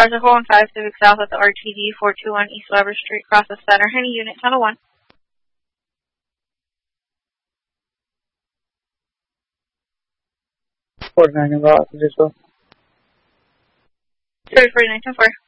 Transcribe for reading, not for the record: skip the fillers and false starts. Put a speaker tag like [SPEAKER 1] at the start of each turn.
[SPEAKER 1] Cars are 415 Civic South at the RTD 421 East Weber Street, across the center. Henny unit, tunnel 1.
[SPEAKER 2] 49 involved, just go.
[SPEAKER 1] 349, 10-4.